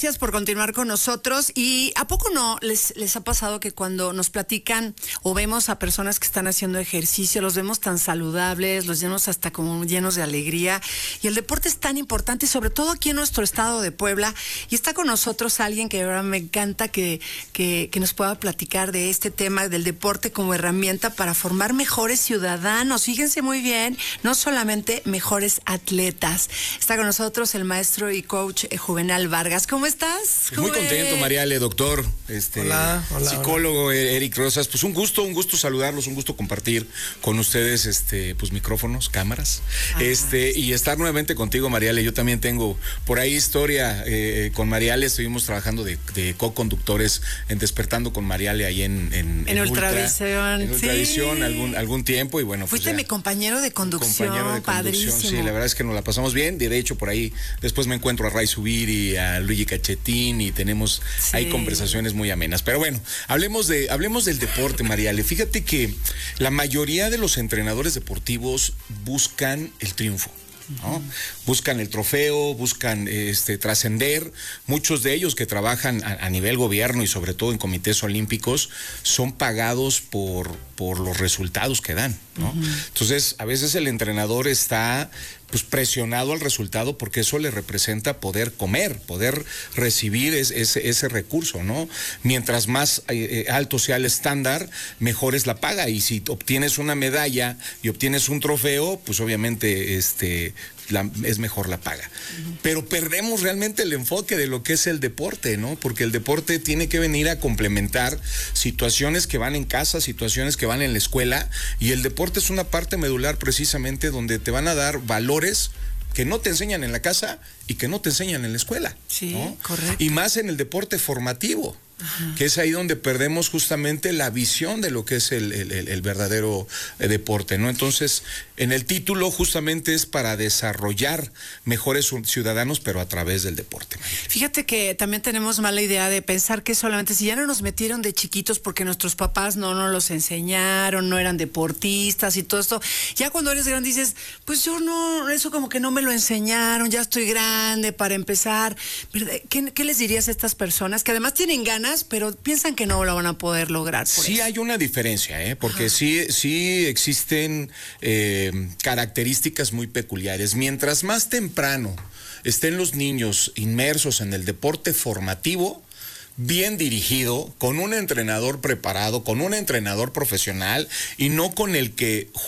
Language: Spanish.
Gracias por continuar con nosotros. ¿Y a poco no les ha pasado que cuando nos platican o vemos a personas que están haciendo ejercicio, los vemos tan saludables, los vemos hasta como llenos de alegría? Y el deporte es tan importante, sobre todo aquí en nuestro estado de Puebla. Y está con nosotros alguien que de verdad me encanta que nos pueda platicar de este tema del deporte como herramienta para formar mejores ciudadanos. Fíjense muy bien, no solamente mejores atletas. Está con nosotros el maestro y coach Juvenal Vargas. ¿Cómo estás, Pues muy contento, Mariale, doctor, Hola, psicólogo, Eric Rosas. Pues un gusto saludarlos, un gusto compartir con ustedes, pues micrófonos, cámaras, y estar nuevamente contigo, Mariale. Yo también tengo por ahí historia con Mariale. Estuvimos trabajando de co-conductores en Despertando con Mariale ahí en Ultravisión. En Ultravisión, algún tiempo, y bueno. Fuiste mi compañero de conducción, padrísimo. Sí, la verdad es que nos la pasamos bien. De hecho, por ahí después me encuentro a Ray Subiri, a Luigi Cachetín, y tenemos ahí conversaciones muy amenas. Pero bueno, hablemos del deporte, Mariale. Fíjate que la mayoría de los entrenadores deportivos buscan el triunfo, ¿no? Buscan el trofeo, buscan trascender. Muchos de ellos que trabajan a nivel gobierno y sobre todo en comités olímpicos son pagados por los resultados que dan, ¿no? Entonces, a veces el entrenador está pues presionado al resultado porque eso le representa poder comer, poder recibir ese recurso, ¿no? Mientras más alto sea el estándar, mejor es la paga, y si obtienes una medalla y obtienes un trofeo, pues obviamente es mejor la paga. Pero perdemos realmente el enfoque de lo que es el deporte, ¿no? Porque el deporte tiene que venir a complementar situaciones que van en casa, situaciones que van en la escuela, y el deporte es una parte medular precisamente donde te van a dar valores que no te enseñan en la casa y que no te enseñan en la escuela. Sí, ¿no? correcto. Y más en el deporte formativo. Que es ahí donde perdemos justamente la visión de lo que es el verdadero deporte, ¿no? Entonces, en el título justamente es para desarrollar mejores ciudadanos, pero a través del deporte. Fíjate que también tenemos mala idea de pensar que solamente si ya no nos metieron de chiquitos porque nuestros papás no nos los enseñaron, no eran deportistas y todo esto, ya cuando eres grande dices, pues yo no, eso como que no me lo enseñaron, ya estoy grande para empezar. ¿Qué les dirías a estas personas que además tienen ganas, pero piensan que no lo van a poder lograr? Sí, hay una diferencia, porque sí existen características muy peculiares. Mientras más temprano estén los niños inmersos en el deporte formativo, bien dirigido, con un entrenador preparado, con un entrenador profesional, y no con el que